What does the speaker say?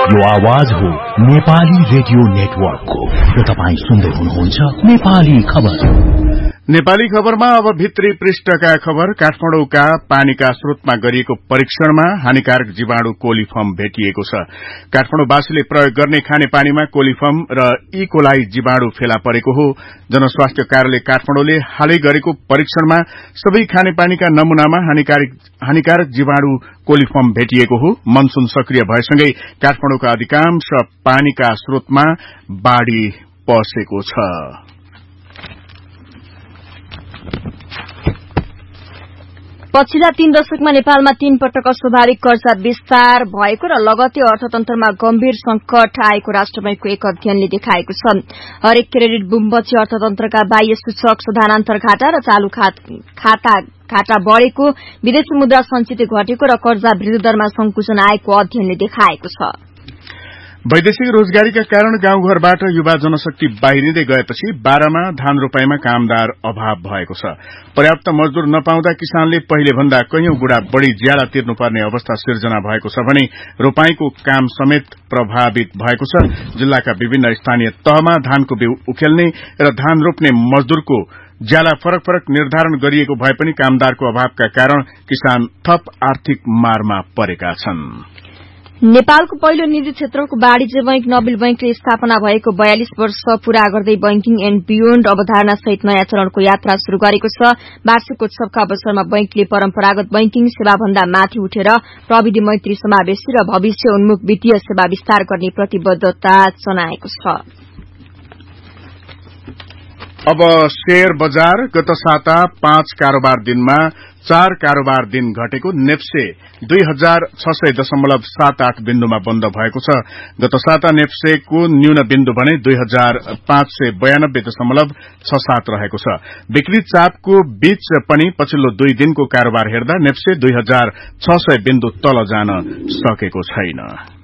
यो आवाज हो नेपाली रेडियो नेटवर्कको र तपाई सुन्दै हुनुहुन्छ नेपाली खबर। नेपाली खबरमा अब भित्री पृष्ठका खबर। काठमाडौँका पानीका स्रोतमा गरिएको परीक्षणमा हानिकारक जीवाणु कोलिफर्म भेटिएको छ। काठमाडौँवासीले प्रयोग गर्ने खानेपानीमा कोलिफर्म र इकोलाई जीवाणु फेला परेको हो। जनस्वास्थ्य कार्यालय काठमाडौँले हालै गरेको परीक्षणमा सबै खानेपानीका नमूनामा हानिकारक जीवाणु कोलिफर्म भेटिएको हो। मनसून सक्रिय भएसँगै काठमाडौँका अधिकांश पानीका स्रोतमा बाढ़ी पसेको छ। पछिल्ला 3 दशकमा नेपालमा 3 पटक अस्वाभाविक कर्जा विस्तार भएको र लगत्तै अर्थतन्त्रमा गम्भीर संकट आएको राष्ट्र बैंकको एक अध्ययनले देखाएको छ। हरेक क्रेडिट बुमपछि अर्थतन्त्रका बाह्य सूचक समानान्तर घाटा र चालू घाटा बढ़ेको, विदेशी मुद्रा संचित घटेको र कर्जा वृद्धि दरमा संकुचन आएको अध्ययनले देखाएको छ। वैदेशिक रोजगारीका कारण गाउँघरबाट युवा जनशक्ति बाहिरिँदै गएपछि बारामा धान रोपाईमा कामदार अभाव भएको छ। पर्याप्त मजदूर नपाउँदा किसानले पहिले भन्दा कैयौं गुणा बढ़ी ज्याला तिर्नुपर्ने अवस्था सिर्जना भएको छ भने रोपाईको काम समेत प्रभावित भएको छ। जिल्लाका विभिन्न स्थानीय तहमा धानको बिउ उखेल्ने र धान रोप्ने मजदूरको ज्याला फरक फरक निर्धारण गरिएको भए पनि कामदारको अभावका कारण किसान थप आर्थिक मारमा परेका छन्। नेपालको पहिलो निजी क्षेत्रको वाणिज्य बैंक नबिल बैंकले स्थापना भएको 42 वर्ष पूरा गर्दै बैंकिङ एण्ड बियोन्ड अवधारणा सहित नयाँ चरणको यात्रा शुरू गरेको छ। वार्षिक उत्सवका अवसरमा बैंकले परम्परागत बैंकिङ सेवा भन्दा माथि उठेर प्रविधि मैत्री समावेशी र भविष्य उन्मुख वित्तीय सेवा विस्तार गर्ने प्रतिबद्धता जनाएको छ। अब शेयर बजार। गत साता 5 कारोबार दिनमा 4 कारोबार दिन घटेको नेप्से 2600.78 बिन्दुमा बन्द भएको छ। गत साता नेप्सेको न्यून बिन्दु भने 2592.67 रहेको छ। बिक्री चापको बीच पनि पछिल्लो 2 दिनको कारोबार हेर्दा नेप्से 2600 बिन्दु तल जान सकेको छैन।